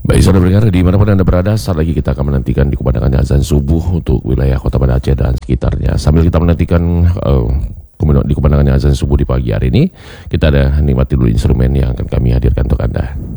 Baik saudara pendengar, dimanapun Anda berada, saat lagi kita akan menantikan dikumandangkannya azan subuh untuk wilayah Kota Banda Aceh dan sekitarnya. Sambil kita menantikan dikumandangkannya azan subuh di pagi hari ini, kita ada nikmati dulu instrumen yang akan kami hadirkan untuk Anda.